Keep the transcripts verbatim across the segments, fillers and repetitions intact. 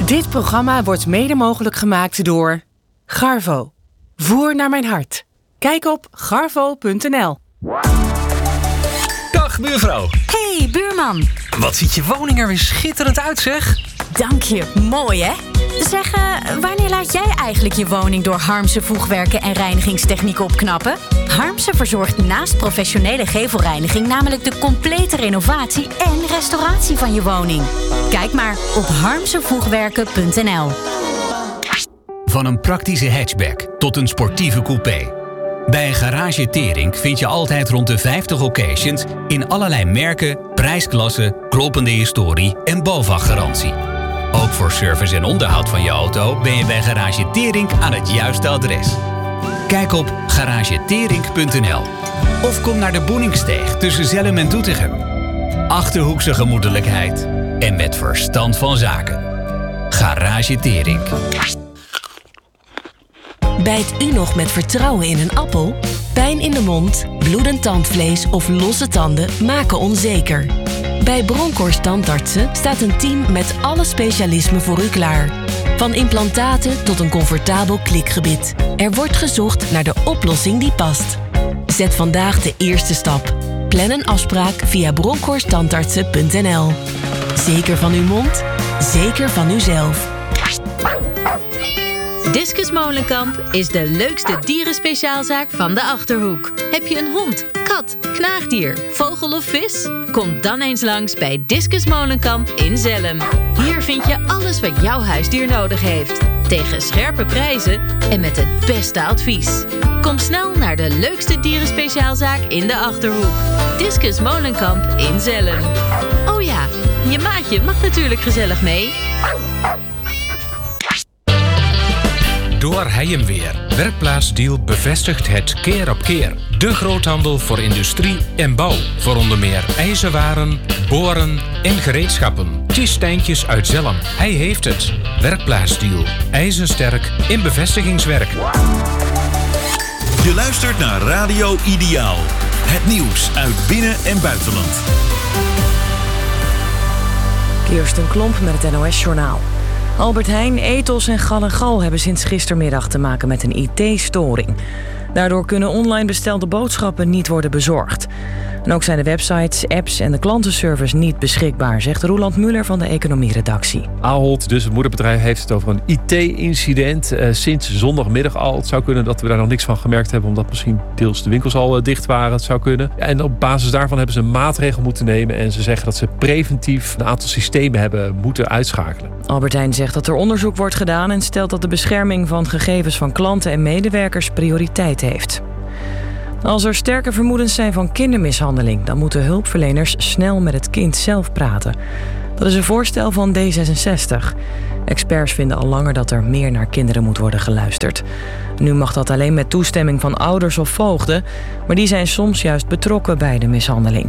Dit programma wordt mede mogelijk gemaakt door Garvo. Voer naar mijn hart. Kijk op garvo punt n l. Dag buurvrouw. Hey buurman. Wat ziet je woning er weer schitterend uit, zeg. Dank je, mooi hè? Zeg, uh, wanneer laat jij eigenlijk je woning door Harmsen voegwerken en reinigingstechniek opknappen? Harmsen verzorgt naast professionele gevelreiniging namelijk de complete renovatie en restauratie van je woning. Kijk maar op harmsen voegwerken punt n l. Van een praktische hatchback tot een sportieve coupé. Bij Garage Teringk vind je altijd rond de vijftig occasions in allerlei merken, prijsklassen, kloppende historie en BOVAG-garantie. Ook voor service en onderhoud van je auto ben je bij Garage Teringk aan het juiste adres. Kijk op garage teringk punt n l of kom naar de Boeningsteeg tussen Zelhem en Doetinchem. Achterhoekse gemoedelijkheid en met verstand van zaken. Garage Teringk. Bijt u nog met vertrouwen in een appel? Pijn in de mond, bloedend tandvlees of losse tanden maken onzeker. Bij Bronkhorst Tandartsen staat een team met alle specialismen voor u klaar. Van implantaten tot een comfortabel klikgebied. Er wordt gezocht naar de oplossing die past. Zet vandaag de eerste stap. Plan een afspraak via bronkhorst tandartsen punt n l. Zeker van uw mond, zeker van uzelf. Discus Molenkamp is de leukste dierenspeciaalzaak van de Achterhoek. Heb je een hond, kat, knaagdier, vogel of vis? Kom dan eens langs bij Discus Molenkamp in Zelhem. Hier vind je alles wat jouw huisdier nodig heeft. Tegen scherpe prijzen en met het beste advies. Kom snel naar de leukste dierenspeciaalzaak in de Achterhoek. Discus Molenkamp in Zelhem. Oh ja, je maatje mag natuurlijk gezellig mee. Door Heijmweer. Werkplaatsdeal bevestigt het keer op keer. De groothandel voor industrie en bouw. Voor onder meer ijzerwaren, boren en gereedschappen. Tjistijntjes uit Zelhem. Hij heeft het. Werkplaatsdeal. IJzersterk in bevestigingswerk. Je luistert naar Radio Ideaal. Het nieuws uit binnen- en buitenland. Kirsten Klomp met het N O S-journaal. Albert Heijn, Ethos en Gal en Gal hebben sinds gistermiddag te maken met een I T-storing. Daardoor kunnen online bestelde boodschappen niet worden bezorgd. En ook zijn de websites, apps en de klantenservice niet beschikbaar, zegt Roland Muller van de economieredactie. Ahold, dus het moederbedrijf, heeft het over een I T-incident uh, sinds zondagmiddag al. Het zou kunnen dat we daar nog niks van gemerkt hebben, omdat misschien deels de winkels al uh, dicht waren. Het zou kunnen. En op basis daarvan hebben ze een maatregel moeten nemen en ze zeggen dat ze preventief een aantal systemen hebben moeten uitschakelen. Albert Heijn zegt dat er onderzoek wordt gedaan en stelt dat de bescherming van gegevens van klanten en medewerkers prioriteit heeft. Als er sterke vermoedens zijn van kindermishandeling, dan moeten hulpverleners snel met het kind zelf praten. Dat is een voorstel van D zesenzestig. Experts vinden al langer dat er meer naar kinderen moet worden geluisterd. Nu mag dat alleen met toestemming van ouders of voogden, maar die zijn soms juist betrokken bij de mishandeling.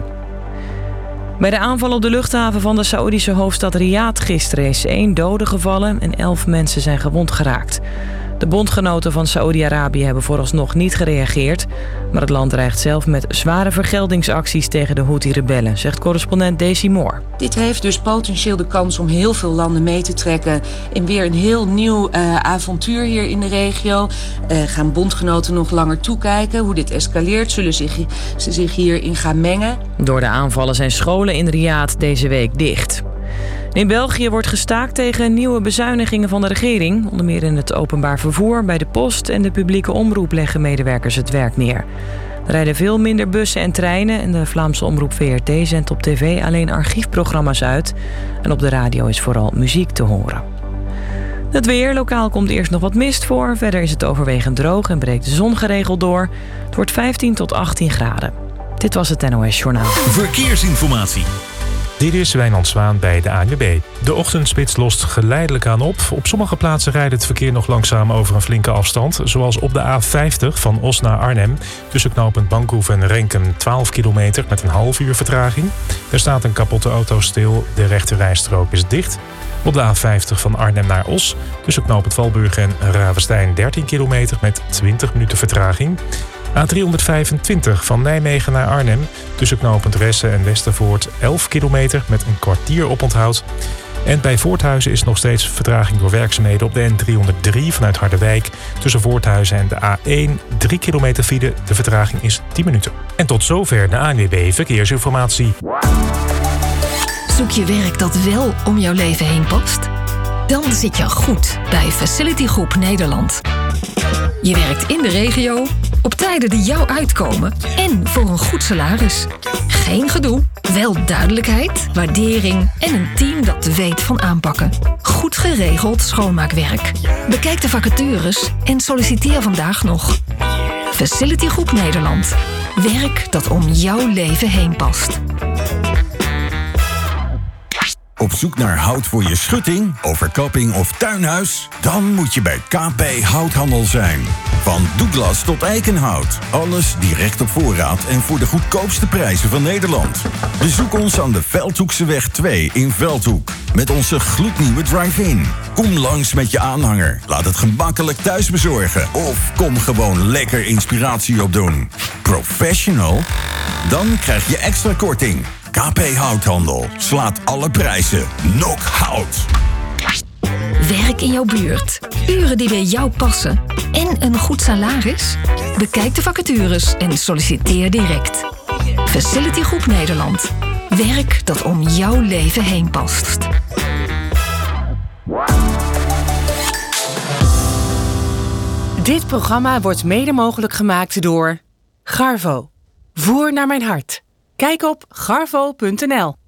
Bij de aanval op de luchthaven van de Saoedische hoofdstad Riyadh gisteren is één dode gevallen en elf mensen zijn gewond geraakt. De bondgenoten van Saoedi-Arabië hebben vooralsnog niet gereageerd, maar het land dreigt zelf met zware vergeldingsacties tegen de Houthi-rebellen, zegt correspondent Daisy Moore. Dit heeft dus potentieel de kans om heel veel landen mee te trekken in weer een heel nieuw uh, avontuur hier in de regio. Uh, gaan bondgenoten nog langer toekijken hoe dit escaleert? Zullen zich, ze zich hierin gaan mengen? Door de aanvallen zijn scholen in Riyadh deze week dicht. In België wordt gestaakt tegen nieuwe bezuinigingen van de regering. Onder meer in het openbaar vervoer, bij de post en de publieke omroep leggen medewerkers het werk neer. Er rijden veel minder bussen en treinen en de Vlaamse omroep V R T zendt op tv alleen archiefprogramma's uit. En op de radio is vooral muziek te horen. Het weer, lokaal komt eerst nog wat mist voor. Verder is het overwegend droog en breekt de zon geregeld door. Het wordt vijftien tot achttien graden. Dit was het N O S-journaal. Verkeersinformatie. Dit is Wijnand Zwaan bij de A N W B. De ochtendspits lost geleidelijk aan op. Op sommige plaatsen rijdt het verkeer nog langzaam over een flinke afstand. Zoals op de A vijftig van Os naar Arnhem. Tussen knooppunt Bankhoef en Renkum twaalf kilometer met een half uur vertraging. Er staat een kapotte auto stil. De rechte rijstrook is dicht. Op de A vijftig van Arnhem naar Os. Tussen knooppunt Valburg en Ravenstein dertien kilometer met twintig minuten vertraging. A driehonderdvijfentwintig van Nijmegen naar Arnhem. Tussen knooppunt Ressen en Westervoort elf kilometer met een kwartier oponthoud. En bij Voorthuizen is nog steeds vertraging door werkzaamheden op de N driehonderddrie vanuit Harderwijk. Tussen Voorthuizen en de A één, drie kilometer file. De vertraging is tien minuten. En tot zover de A N W B Verkeersinformatie. Zoek je werk dat wel om jouw leven heen past? Dan zit je goed bij Facility Groep Nederland. Je werkt in de regio, op tijden die jou uitkomen en voor een goed salaris. Geen gedoe, wel duidelijkheid, waardering en een team dat weet van aanpakken. Goed geregeld schoonmaakwerk. Bekijk de vacatures en solliciteer vandaag nog. Facility Groep Nederland. Werk dat om jouw leven heen past. Op zoek naar hout voor je schutting, overkapping of tuinhuis? Dan moet je bij K P Houthandel zijn. Van Douglas tot eikenhout. Alles direct op voorraad en voor de goedkoopste prijzen van Nederland. Bezoek ons aan de Veldhoekseweg twee in Veldhoek. Met onze gloednieuwe drive-in. Kom langs met je aanhanger. Laat het gemakkelijk thuis bezorgen. Of kom gewoon lekker inspiratie opdoen. Professional? Dan krijg je extra korting. K P Houthandel slaat alle prijzen. Knock-out. Werk in jouw buurt. Uren die bij jou passen. En een goed salaris? Bekijk de vacatures en solliciteer direct. Facility Groep Nederland. Werk dat om jouw leven heen past. Dit programma wordt mede mogelijk gemaakt door Garvo. Voer naar mijn hart. Kijk op garvo punt n l.